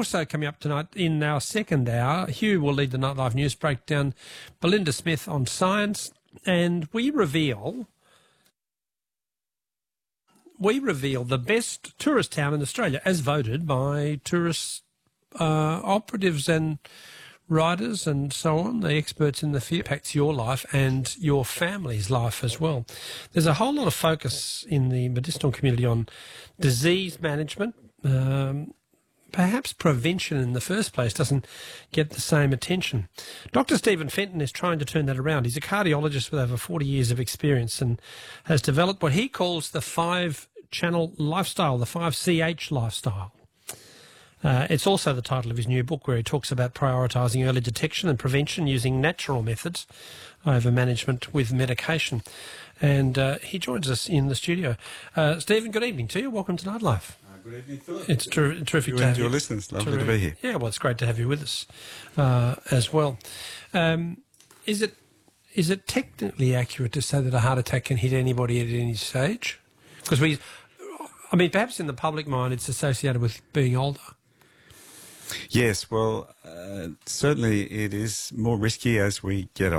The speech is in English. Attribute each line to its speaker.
Speaker 1: Also coming up tonight in our second hour, Hugh will lead the Nightlife News Breakdown, Belinda Smith on science, and we reveal the best tourist town in Australia as voted by tourist operatives and riders and so on, the experts in the field. Impacts your life and your family's life as well. There's a whole lot of focus in the medicinal community on disease management. Perhaps prevention in the first place doesn't get the same attention. Dr. Stephen Fenton is trying to turn that around. He's a cardiologist with over 40 years of experience and has developed what he calls the 5-channel lifestyle, the 5CH lifestyle. It's also the title of his new book, where he talks about prioritising early detection and prevention using natural methods over management with medication. And he joins us in the studio. Stephen, good evening to you. Welcome to Nightlife.
Speaker 2: Good evening, Philip.
Speaker 1: It's terrific to have you.
Speaker 2: Your listeners, lovely to be here.
Speaker 1: Yeah, well, it's great to have you with us as well. Is it technically accurate to say that a heart attack can hit anybody at any stage? Because perhaps in the public mind it's associated with being older.
Speaker 2: Yes, well, certainly it is more risky as we get